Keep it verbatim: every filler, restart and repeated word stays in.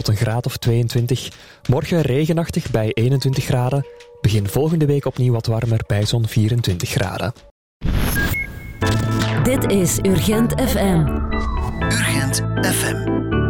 tot een graad of tweeëntwintig. Morgen regenachtig bij eenentwintig graden. Begin volgende week opnieuw wat warmer bij zo'n vierentwintig graden. Dit is Urgent F M. Urgent F M.